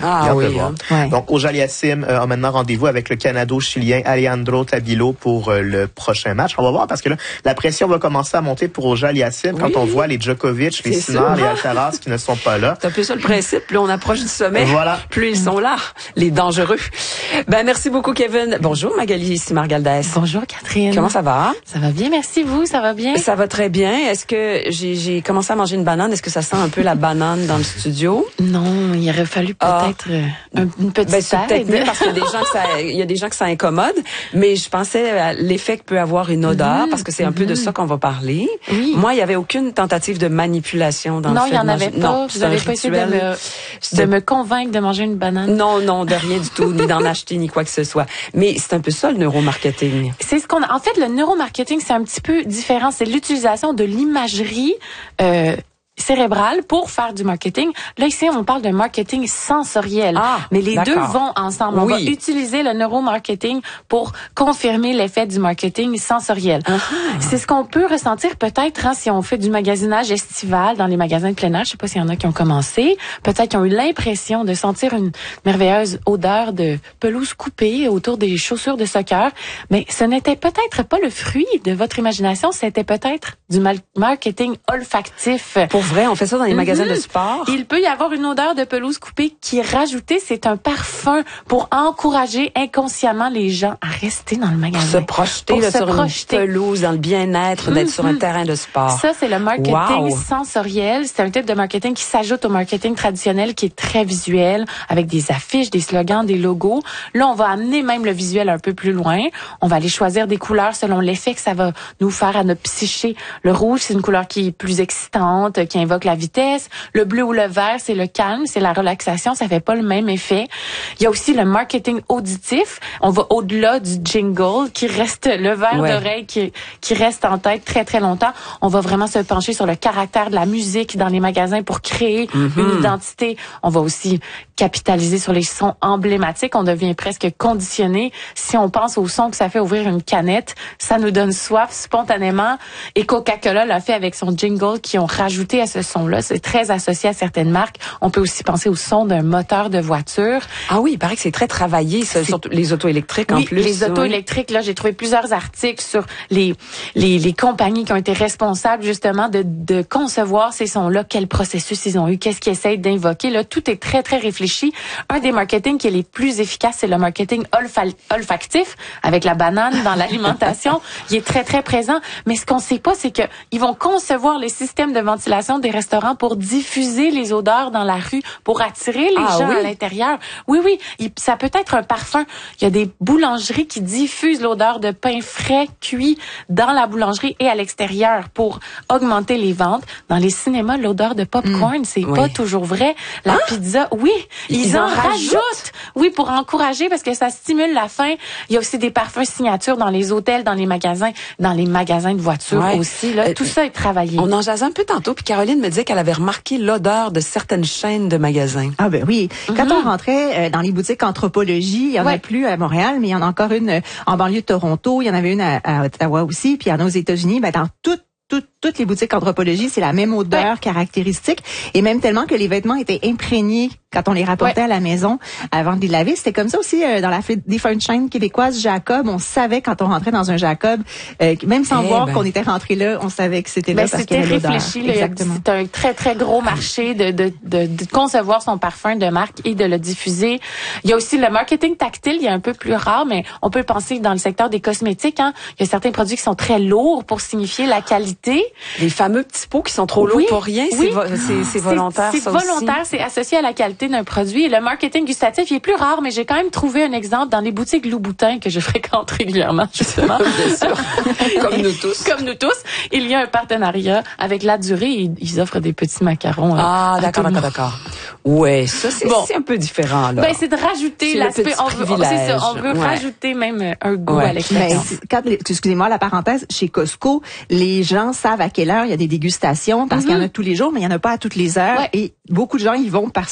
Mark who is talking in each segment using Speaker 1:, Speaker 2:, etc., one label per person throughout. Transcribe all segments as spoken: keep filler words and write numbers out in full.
Speaker 1: Ah oui. Hein.
Speaker 2: Ouais.
Speaker 3: Donc, Auger-Aliassime euh, a maintenant rendez-vous avec le Canado-Chilien Alejandro Tabilo pour euh, le prochain match. On va voir parce que là, la pression va commencer à monter pour Auger-Aliassime oui. quand on voit les Djokovic, les Sinner, les Alcaraz qui ne sont pas là.
Speaker 1: C'est un peu ça le principe. Plus on approche du sommet,
Speaker 3: voilà.
Speaker 1: plus ils sont là, les dangereux. Ben merci beaucoup, Kevin. Bonjour, Magali Simard-Galdès.
Speaker 2: Bonjour, Catherine.
Speaker 1: Comment ça va?
Speaker 2: Ça va bien, merci vous. Ça va bien?
Speaker 1: Ça va très bien. Est-ce que j'ai, j'ai commencé à manger une banane? Est-ce que ça sent un peu la banane dans le studio?
Speaker 2: Non, il aurait fallu peut-être ah. euh, une petite
Speaker 1: ben, c'est
Speaker 2: aide.
Speaker 1: peut-être mieux parce qu'il y a des gens que ça, il y a des gens que ça incommode. Mais je pensais à l'effet que peut avoir une odeur mmh, parce que c'est un mmh. peu de ça qu'on va parler.
Speaker 2: Oui.
Speaker 1: Moi, il y avait aucune tentative de manipulation dans
Speaker 2: non,
Speaker 1: le fait
Speaker 2: il y en
Speaker 1: de
Speaker 2: avait
Speaker 1: manger.
Speaker 2: pas.
Speaker 1: Non,
Speaker 2: vous n'avez pas essayé de me, de me convaincre de manger une banane?
Speaker 1: Non, non, de rien du tout, ni d'en acheter, ni quoi que ce soit. Mais c'est un peu ça, le neuromarketing.
Speaker 2: C'est ce qu'on a. En fait, le neuromarketing, c'est un petit peu différent. C'est l'utilisation de l'imagerie, euh, cérébrale pour faire du marketing. Là, ici, on parle de marketing sensoriel.
Speaker 1: Ah,
Speaker 2: mais les
Speaker 1: d'accord.
Speaker 2: deux vont ensemble. On
Speaker 1: oui.
Speaker 2: va utiliser le neuromarketing pour confirmer l'effet du marketing sensoriel.
Speaker 1: Ah.
Speaker 2: C'est ce qu'on peut ressentir peut-être hein, si on fait du magasinage estival dans les magasins de plein air. Je sais pas s'il y en a qui ont commencé. Peut-être qu'ils ont eu l'impression de sentir une merveilleuse odeur de pelouse coupée autour des chaussures de soccer. Mais ce n'était peut-être pas le fruit de votre imagination. C'était peut-être du marketing olfactif.
Speaker 1: Pour vrai, on fait ça dans les mm-hmm. magasins de sport.
Speaker 2: Il peut y avoir une odeur de pelouse coupée qui est rajoutée. C'est un parfum pour encourager inconsciemment les gens à rester dans le magasin.
Speaker 1: Pour se projeter
Speaker 2: pour
Speaker 1: là,
Speaker 2: se
Speaker 1: sur
Speaker 2: projeter.
Speaker 1: Une pelouse, dans le bien-être, d'être mm-hmm. sur un terrain de sport.
Speaker 2: Ça, c'est le marketing
Speaker 1: wow.
Speaker 2: sensoriel. C'est un type de marketing qui s'ajoute au marketing traditionnel qui est très visuel, avec des affiches, des slogans, des logos. Là, on va amener même le visuel un peu plus loin. On va aller choisir des couleurs selon l'effet que ça va nous faire à notre psyché. Le rouge, c'est une couleur qui est plus excitante, qui invoque la vitesse. Le bleu ou le vert, c'est le calme, c'est la relaxation. Ça fait pas le même effet. Il y a aussi le marketing auditif. On va au-delà du jingle qui reste, le verre ouais. d'oreille qui, qui reste en tête très, très longtemps. On va vraiment se pencher sur le caractère de la musique dans les magasins pour créer mm-hmm. une identité. On va aussi capitaliser sur les sons emblématiques. On devient presque conditionné. Si on pense au son que ça fait ouvrir une canette, ça nous donne soif spontanément. Et Coca-Cola l'a fait avec son jingle qui ont rajouté à ce son-là. C'est très associé à certaines marques. On peut aussi penser au son d'un moteur de voiture.
Speaker 1: Ah oui, il paraît que c'est très travaillé, ça, surtout les autos électriques
Speaker 2: oui,
Speaker 1: en plus.
Speaker 2: les autos oui. électriques, là, j'ai trouvé plusieurs articles sur les, les, les compagnies qui ont été responsables justement de, de concevoir ces sons-là, quel processus ils ont eu, qu'est-ce qu'ils essayent d'invoquer. Là, tout est très, très réfléchi. Un des marketing qui est les plus efficaces, c'est le marketing olfa- olfactif, avec la banane dans l'alimentation. Il est très, très présent. Mais ce qu'on sait pas, c'est que ils vont concevoir les systèmes de ventilation des restaurants pour diffuser les odeurs dans la rue, pour attirer les
Speaker 1: ah,
Speaker 2: gens
Speaker 1: oui?
Speaker 2: à l'intérieur. Oui, oui. Il, ça peut être un parfum. Il y a des boulangeries qui diffusent l'odeur de pain frais cuit dans la boulangerie et à l'extérieur pour augmenter les ventes. Dans les cinémas, l'odeur de popcorn, mmh. c'est oui. pas toujours vrai. La hein? pizza, oui, ils, ils en, en rajoutent. rajoutent. Oui, pour encourager parce que ça stimule la faim. Il y a aussi des parfums signatures dans les hôtels, dans les magasins, dans les magasins de voitures ouais. aussi. Là, euh, tout ça est travaillé.
Speaker 1: On en jasait un peu tantôt, puis Caroline me disait qu'elle avait remarqué l'odeur de certaines chaînes de magasins.
Speaker 4: Ah ben oui. Quand mm-hmm. on rentrait euh, dans les boutiques Anthropologie, il y en
Speaker 2: ouais.
Speaker 4: a plus à Montréal, mais il y en a encore une en banlieue de Toronto. Il y en avait une à, à Ottawa aussi, puis il y en a aux États-Unis. Ben dans toutes Toutes, toutes les boutiques Anthropologie, c'est la même odeur ouais. caractéristique. Et même tellement que les vêtements étaient imprégnés quand on les rapportait ouais. à la maison avant de les laver. C'était comme ça aussi euh, dans la différentes chaînes québécoises. Jacob, on savait quand on rentrait dans un Jacob, euh, même sans
Speaker 1: hey
Speaker 4: voir
Speaker 1: ben.
Speaker 4: qu'on était rentré là, on savait que c'était là
Speaker 2: ben,
Speaker 4: parce
Speaker 2: c'était
Speaker 4: qu'il y avait l'odeur.
Speaker 2: réfléchi. Là,
Speaker 4: exactement.
Speaker 2: C'est un très, très gros marché de, de, de, de concevoir son parfum de marque et de le diffuser. Il y a aussi le marketing tactile, il est un peu plus rare, mais on peut penser dans le secteur des cosmétiques. Hein, il y a certains produits qui sont très lourds pour signifier la qualité.
Speaker 1: Les fameux petits pots qui sont trop lourds
Speaker 2: oui,
Speaker 1: pour rien,
Speaker 2: oui.
Speaker 1: c'est, vo- c'est, c'est volontaire,
Speaker 2: c'est,
Speaker 1: ça
Speaker 2: c'est volontaire,
Speaker 1: aussi.
Speaker 2: C'est associé à la qualité d'un produit. Et le marketing gustatif, il est plus rare, mais j'ai quand même trouvé un exemple dans les boutiques Louboutin que je fréquente régulièrement, justement.
Speaker 1: Bien sûr. Comme nous tous.
Speaker 2: Comme nous tous. Il y a un partenariat avec La Durée. Ils, ils offrent des petits macarons.
Speaker 1: Ah, d'accord, d'accord, d'accord. Ouais, ça, c'est, bon. c'est un peu différent, là.
Speaker 2: Ben, c'est de rajouter
Speaker 1: c'est
Speaker 2: l'aspect. On veut, c'est ça, on veut ouais. rajouter même un goût
Speaker 1: ouais.
Speaker 2: à l'expérience.
Speaker 4: Mais, quand, excusez-moi la parenthèse, chez Costco, les gens savent à quelle heure il y a des dégustations parce mm-hmm. qu'il y en a tous les jours, mais il y en a pas à toutes les heures.
Speaker 2: Ouais.
Speaker 4: Et beaucoup de gens y vont parce qu'ils savent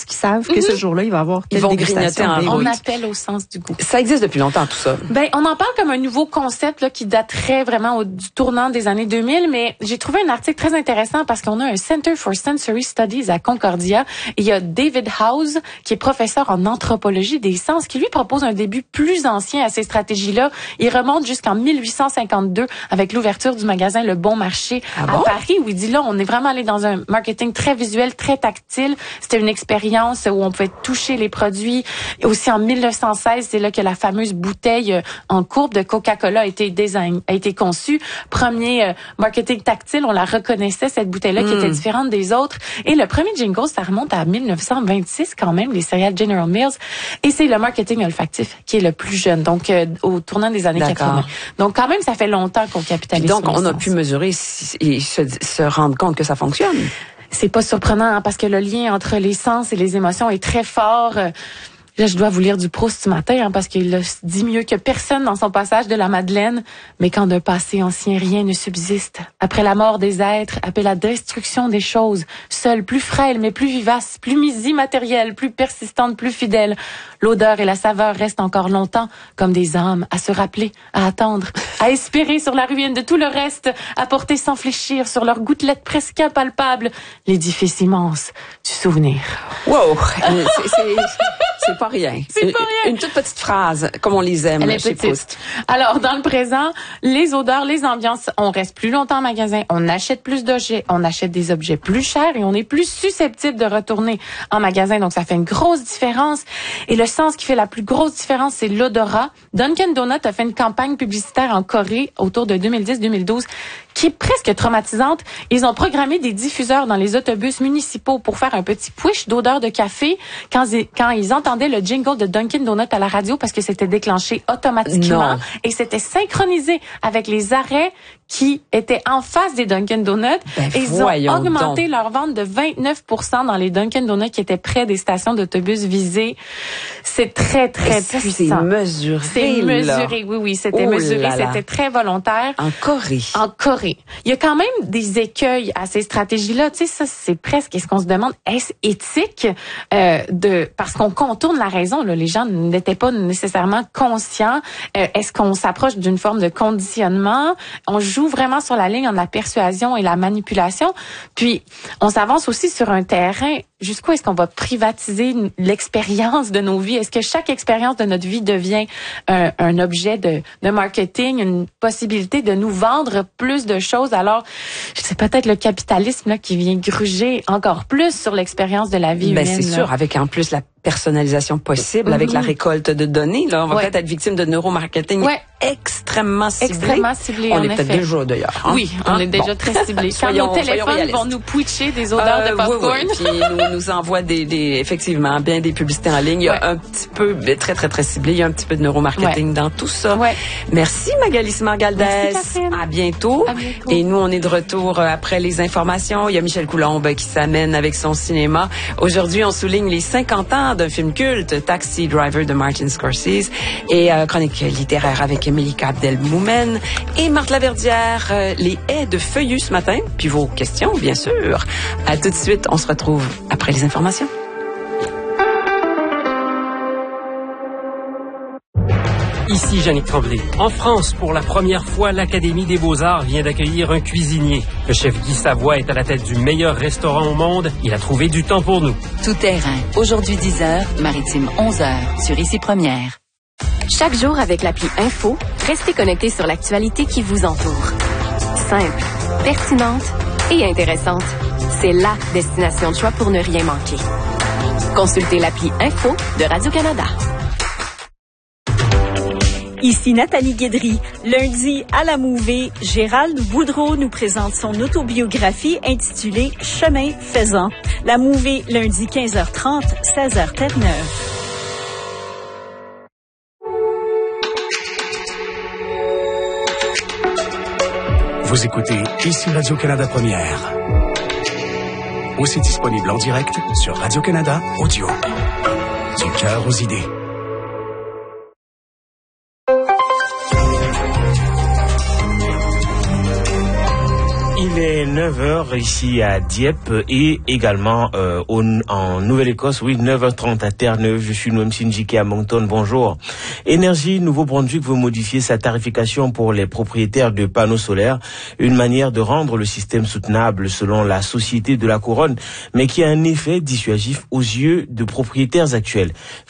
Speaker 4: savent que ce jour-là, il va y avoir
Speaker 1: Ils vont grignoter en
Speaker 2: On
Speaker 1: route.
Speaker 2: appelle au sens du goût.
Speaker 1: Ça existe depuis longtemps, tout ça.
Speaker 2: Ben, on en parle comme un nouveau concept là, qui daterait vraiment au, du tournant des années deux mille, mais j'ai trouvé un article très intéressant parce qu'on a un Center for Sensory Studies à Concordia. Et il y a David House, qui est professeur en anthropologie des sens, qui lui propose un début plus ancien à ces stratégies-là. Il remonte jusqu'en mille huit cent cinquante-deux avec l'ouverture du magasin Le Bon Marché
Speaker 1: Ah
Speaker 2: à
Speaker 1: bon?
Speaker 2: Paris, où il dit là, on est vraiment allé dans un marketing très visuel, très tactile. C'était une expérience où on pouvait toucher les produits. Et aussi en mille neuf cent seize, c'est là que la fameuse bouteille en courbe de Coca-Cola a été design, a été conçue. Premier euh, marketing tactile, on la reconnaissait, cette bouteille-là, mm. qui était différente des autres. Et le premier jingle, ça remonte à mille neuf cent vingt-six quand même, les céréales General Mills. Et c'est le marketing olfactif qui est le plus jeune, donc euh, au tournant des années
Speaker 1: D'accord.
Speaker 2: quatre-vingts. Donc quand même, ça fait longtemps qu'on capitalise.
Speaker 1: Donc,
Speaker 2: sur les
Speaker 1: on a
Speaker 2: sens.
Speaker 1: pu mesurer si- et se, se rendre compte que ça fonctionne.
Speaker 2: C'est pas surprenant hein, parce que le lien entre les sens et les émotions est très fort. Euh, Là, je dois vous lire du Proust ce matin, hein, parce qu'il le dit mieux que personne dans son passage de la Madeleine. Mais quand d'un passé ancien rien ne subsiste, après la mort des êtres, après la destruction des choses, seule, plus frêle, mais plus vivace, plus immatérielle, plus persistante, plus fidèle, l'odeur et la saveur restent encore longtemps comme des âmes à se rappeler, à attendre, à espérer sur la ruine de tout le reste, à porter sans fléchir sur leurs gouttelettes presque impalpables l'édifice immense du souvenir.
Speaker 1: Wow! Euh, c'est, c'est, c'est pas rien.
Speaker 2: C'est pas rien.
Speaker 1: Une, une toute petite phrase, comme on les aime
Speaker 2: Elle est
Speaker 1: chez
Speaker 2: petite.
Speaker 1: Proust.
Speaker 2: Alors, dans le présent, les odeurs, les ambiances, on reste plus longtemps en magasin, on achète plus d'objets, on achète des objets plus chers et on est plus susceptible de retourner en magasin. Donc, ça fait une grosse différence. Et le sens qui fait la plus grosse différence, c'est l'odorat. Dunkin' Donuts a fait une campagne publicitaire en Corée autour de deux mille dix deux mille douze qui est presque traumatisante. Ils ont programmé des diffuseurs dans les autobus municipaux pour faire un petit push d'odeur de café quand ils, quand ils entendaient le jingle de Dunkin' Donuts à la radio parce que c'était déclenché automatiquement
Speaker 1: Non.
Speaker 2: et c'était synchronisé avec les arrêts qui étaient en face des Dunkin' Donuts.
Speaker 1: Ben,
Speaker 2: et ils ont
Speaker 1: voyons
Speaker 2: augmenté
Speaker 1: donc.
Speaker 2: leur vente de vingt-neuf pour cent dans les Dunkin' Donuts qui étaient près des stations d'autobus visées. C'est très, très
Speaker 1: Et ça, c'est
Speaker 2: puissant.
Speaker 1: mesuré,
Speaker 2: C'est
Speaker 1: là.
Speaker 2: mesuré, oui, oui, c'était
Speaker 1: Oh
Speaker 2: mesuré,
Speaker 1: là là.
Speaker 2: c'était très volontaire.
Speaker 1: En Corée.
Speaker 2: En Corée. Il y a quand même des écueils à ces stratégies-là. Tu sais, ça, c'est presque, est-ce qu'on se demande, est-ce éthique euh, de, parce qu'on contourne la raison, là. Les gens n'étaient pas nécessairement conscients. Euh, est-ce qu'on s'approche d'une forme de conditionnement? On joue vraiment sur la ligne entre la persuasion et la manipulation. Puis, on s'avance aussi sur un terrain. Jusqu'où est-ce qu'on va privatiser l'expérience de nos vies? Est-ce que chaque expérience de notre vie devient un, un objet de, de marketing, une possibilité de nous vendre plus de choses? Alors, c'est peut-être le capitalisme là, qui vient gruger encore plus sur l'expérience de la vie
Speaker 1: Ben,
Speaker 2: humaine.
Speaker 1: c'est
Speaker 2: là.
Speaker 1: sûr, avec en plus la personnalisation possible,
Speaker 2: Mm-hmm.
Speaker 1: avec la récolte de données, là, on va
Speaker 2: Ouais.
Speaker 1: peut-être être victime de neuromarketing
Speaker 2: Ouais.
Speaker 1: extrêmement ciblé.
Speaker 2: Extrêmement ciblé,
Speaker 1: on
Speaker 2: en
Speaker 1: est peut-être
Speaker 2: effet.
Speaker 1: déjà d'ailleurs. hein?
Speaker 2: Oui, on
Speaker 1: Hein?
Speaker 2: est déjà
Speaker 1: Bon.
Speaker 2: très ciblés. Quand
Speaker 1: Soyons-
Speaker 2: nos
Speaker 1: soyons
Speaker 2: téléphones
Speaker 1: réalistes.
Speaker 2: vont nous pitcher des odeurs
Speaker 1: Euh,
Speaker 2: de popcorn.
Speaker 1: Oui, oui. Puis nous, nous envoie des, des, effectivement, bien des publicités en ligne. Il y a
Speaker 2: Ouais.
Speaker 1: un petit peu, ben, très, très, très ciblé. Il y a un petit peu de neuromarketing dans tout ça.
Speaker 2: Ouais.
Speaker 1: Merci, Magali Smargaldès.
Speaker 2: Merci, Catherine.
Speaker 1: À bientôt.
Speaker 2: À bientôt.
Speaker 1: Et nous, on est de retour euh, après les informations. Il y a Michel Coulombe qui s'amène avec son cinéma. Aujourd'hui, on souligne les cinquante ans d'un film culte, Taxi Driver de Martin Scorsese, et euh, chronique littéraire avec Melika Abdelmoumen et Marthe Laverdière, euh, les haies de feuillus ce matin, puis vos questions, bien sûr. À tout de suite, on se retrouve après les informations.
Speaker 5: Ici Yannick Tremblay. En France, pour la première fois, l'Académie des Beaux-Arts vient d'accueillir un cuisinier. Le chef Guy Savoie est à la tête du meilleur restaurant au monde. Il a trouvé du temps pour nous.
Speaker 6: Tout terrain. Aujourd'hui dix heures, Maritime onze heures, sur Ici Première.
Speaker 7: Chaque jour avec l'appli Info, restez connectés sur l'actualité qui vous entoure. Simple, pertinente et intéressante. C'est la destination de choix pour ne rien manquer. Consultez l'appli Info de Radio-Canada.
Speaker 8: Ici Nathalie Guédry. Lundi, à la Mouvée, Gérald Boudreau nous présente son autobiographie intitulée « Chemin faisant ». La Mouvée, lundi quinze heures trente, seize heures Terre-Neuve.
Speaker 9: Vous écoutez Ici Radio-Canada Première. Aussi disponible en direct sur Radio-Canada Audio. Du cœur aux idées.
Speaker 5: Il est
Speaker 10: neuf heures ici à Dieppe et également euh, au, en Nouvelle-Écosse, oui, neuf heures trente à Terre-Neuve. Je suis Noam Sinjike à Moncton, bonjour. Énergie Nouveau-Brunswick veut modifier sa tarification pour les propriétaires de panneaux solaires, une manière de rendre le système soutenable selon la Société de la Couronne, mais qui a un effet dissuasif aux yeux de propriétaires actuels.